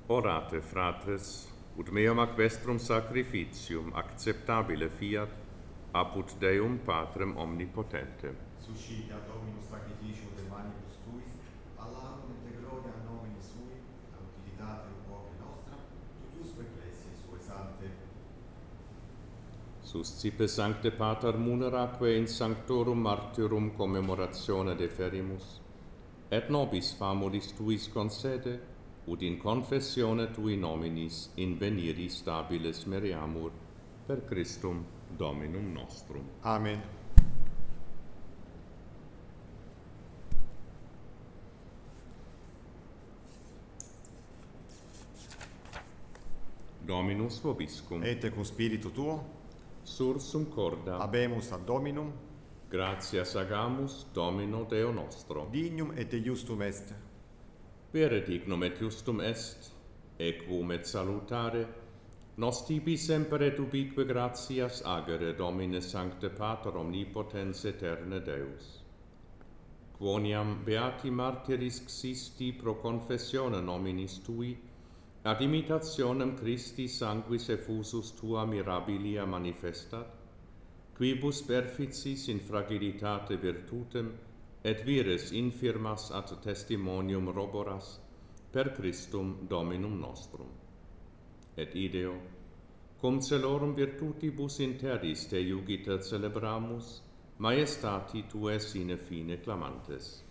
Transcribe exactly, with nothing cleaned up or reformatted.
Orate, fratres, ut meum ac vestrum sacrificium acceptabile fiat, apud Deum Patrem omnipotentem. Suscita Dominus sacrificium de manibus tuis, all'arum et gloria nomini sui, a utilitate uoque nostra, tuiusque ecclesiae sue sante. Suscipe Sancte Pater muneraque in sanctorum martyrum commemoratione deferimus, et nobis famulis tuis concede, ut in confessione tui nominis inveniri stabilis meriamur, per Christum Dominum nostrum. Amen. Dominus vobiscum. Et cum spiritu tuo, Sursum corda. habemus ad Dominum, Gratias agamus Domino Deo nostro. dignum et justum est. Vere dignum et justum est, equum et salutare, nos tibi semper et ubique gratias agere, Domine Sancte Pater omnipotens aeterne Deus. Quoniam beati martyris xisti pro confessione nominis tui, ad imitationem Christi sanguis effusus tua mirabilia manifestat, quibus perficis in fragilitate virtutem et vires infirmas ad testimonium roboras, per Christum Dominum nostrum. Et ideo, cum celorum virtutibus in terris te iugita celebramus, maestati tuae sine fine clamantes.